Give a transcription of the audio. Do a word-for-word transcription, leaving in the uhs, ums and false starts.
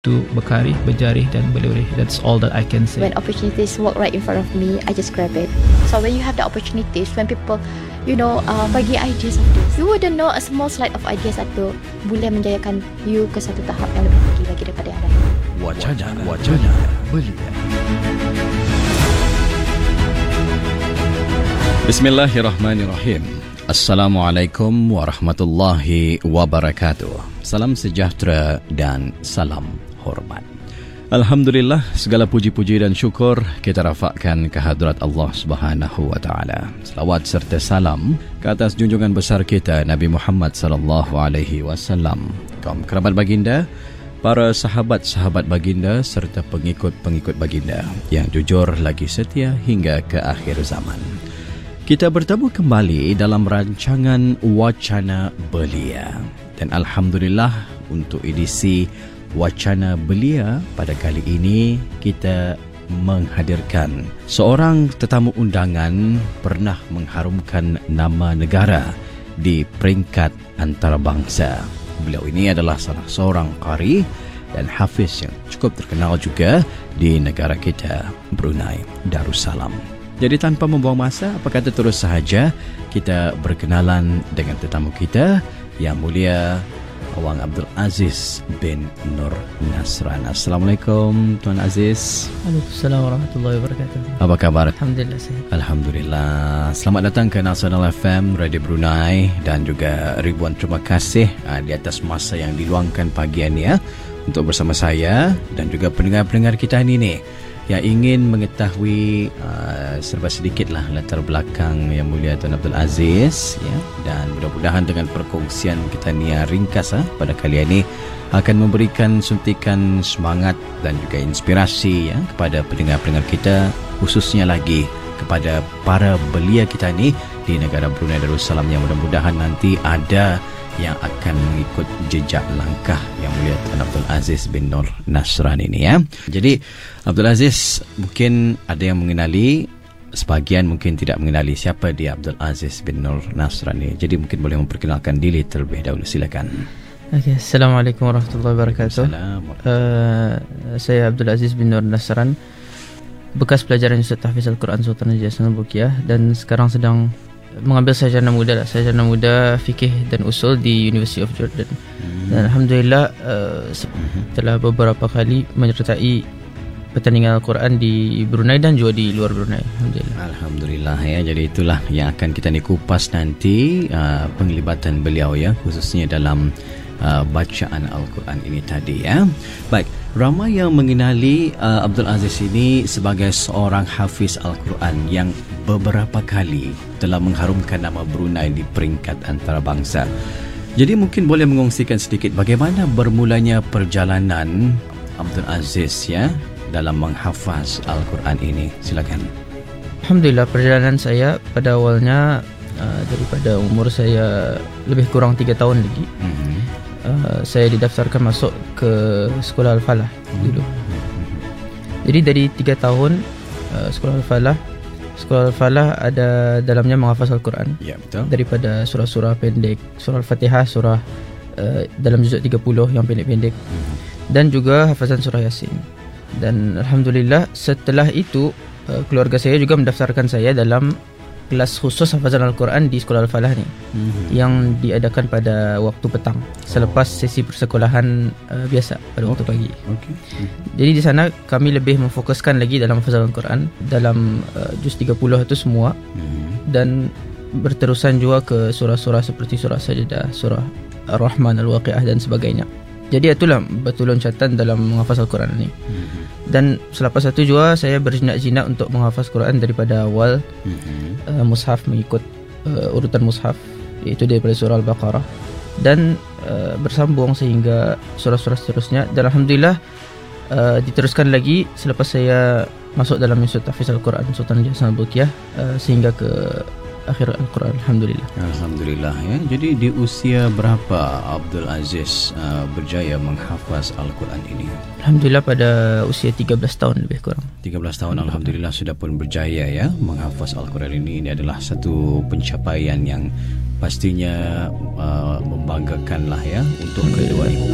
to berkarih, berjarih dan berlurih. That's all that I can say. When opportunities walk right in front of me, I just grab it. So when you have the opportunities, when people, you know, uh, bagi ideas of this, you wouldn't know a small slide of ideas itu boleh menjayakan you ke satu tahap yang lebih tinggi lagi daripada yang lain. Wacana, wacana, belia. Bismillahirrahmanirrahim. Assalamualaikum warahmatullahi wabarakatuh. Salam sejahtera dan salam hormat. Alhamdulillah, segala puji-puji dan syukur kita rafakkan ke hadrat Allah Subhanahu wa taala. Selawat serta salam ke atas junjungan besar kita Nabi Muhammad sallallahu alaihi wasallam, kaum kerabat baginda, para sahabat-sahabat baginda serta pengikut-pengikut baginda yang jujur lagi setia hingga ke akhir zaman. Kita bertemu kembali dalam rancangan Wacana Belia. Dan Alhamdulillah, untuk edisi Wacana Belia pada kali ini kita menghadirkan seorang tetamu undangan pernah mengharumkan nama negara di peringkat antarabangsa. Beliau ini adalah salah seorang qari dan hafiz yang cukup terkenal juga di negara kita, Brunei Darussalam. Jadi tanpa membuang masa, apa kata terus sahaja kita berkenalan dengan tetamu kita yang mulia Awang Abdul Aziz bin Nur Nasran. Assalamualaikum Tuan Aziz. Waalaikumsalam warahmatullahi wabarakatuh. Apa kabar? Alhamdulillah sehat. Alhamdulillah. Selamat datang ke Nasional F M Radio Brunei dan juga ribuan terima kasih uh, di atas masa yang diluangkan pagi ini ya untuk bersama saya dan juga pendengar-pendengar kita ini nih yang ingin mengetahui uh, serba sedikitlah latar belakang yang mulia Tuan Abdul Aziz ya, dan mudah-mudahan dengan perkongsian kita ni yang ringkas uh, pada kali ini akan memberikan suntikan semangat dan juga inspirasi ya kepada pendengar-pendengar kita, khususnya lagi kepada para belia kita ni di negara Brunei Darussalam yang mudah-mudahan nanti ada yang akan mengikut jejak langkah yang mulia Tuan Abdul Aziz bin Nur Nasran ini ya. Jadi Abdul Aziz mungkin ada yang mengenali, sebahagian mungkin tidak mengenali siapa dia Abdul Aziz bin Nur Nasran ini. Jadi mungkin boleh memperkenalkan diri terlebih dahulu, silakan. Okay, Assalamualaikum warahmatullahi wabarakatuh. Uh, saya Abdul Aziz bin Nur Nasran, bekas pelajaran Ustaz Tahfiz Al-Quran Sultan Haji Hassanul Bolkiah dan sekarang sedang mengambil sarjana muda lah, sarjana muda fikih dan usul di University of Jordan. Hmm. Dan Alhamdulillah uh, setelah beberapa kali menyertai pertandingan Al-Quran di Brunei dan juga di luar Brunei. Alhamdulillah. Alhamdulillah ya. Jadi itulah yang akan kita ni kupas nanti uh, penglibatan beliau ya, khususnya dalam uh, bacaan Al-Quran ini tadi ya. Baik, ramai yang mengenali uh, Abdul Aziz ini sebagai seorang hafiz Al-Quran yang beberapa kali telah mengharumkan nama Brunei di peringkat antarabangsa. Jadi mungkin boleh mengongsikan sedikit bagaimana bermulanya perjalanan Abdul Aziz ya dalam menghafaz Al-Quran ini. Silakan. Alhamdulillah, perjalanan saya pada awalnya uh, daripada umur saya lebih kurang tiga tahun lagi. Mm-hmm. Uh, saya didaftarkan masuk ke Sekolah Al-Falah mm-hmm. dulu. Jadi dari tiga tahun uh, Sekolah Al-Falah Sekolah Al-Falah ada dalamnya menghafaz Al-Quran ya, betul. Daripada surah-surah pendek, surah Al-Fatihah, surah uh, dalam juzuk tiga puluh yang pendek-pendek mm-hmm. dan juga hafazan surah Yasin. Dan Alhamdulillah setelah itu uh, keluarga saya juga mendaftarkan saya dalam kelas khusus hafazan Al-Quran di Sekolah Al-Falah ni mm-hmm. yang diadakan pada waktu petang selepas sesi persekolahan uh, biasa pada waktu okay. pagi. Okay. Mm-hmm. Jadi di sana kami lebih memfokuskan lagi dalam hafazan Al-Quran dalam uh, juz tiga puluh itu semua mm-hmm. dan berterusan juga ke surah-surah seperti surah Sajdah, surah Ar-Rahman, Al-Waqiah dan sebagainya. Jadi itulah betul loncatan dalam menghafaz Al-Quran ni. Mm-hmm. Dan selepas itu juga saya berjinak-jinak untuk menghafaz Quran daripada awal mm-hmm. uh, mushaf mengikut uh, urutan mushaf, iaitu daripada surah Al-Baqarah dan uh, bersambung sehingga surah-surah seterusnya. Dan Alhamdulillah uh, diteruskan lagi selepas saya masuk dalam Institut Tahfiz Al-Quran Sultan Haji Hassanul Bolkiah uh, sehingga ke akhir Al-Quran. Alhamdulillah. Alhamdulillah ya. Jadi di usia berapa Abdul Aziz uh, berjaya menghafaz Al-Quran ini? Alhamdulillah pada usia tiga belas tahun lebih kurang. tiga belas tahun Alhamdulillah sudah pun berjaya ya menghafaz Al-Quran ini. Ini adalah satu pencapaian yang pastinya uh, membanggakan lah ya untuk kedua ibu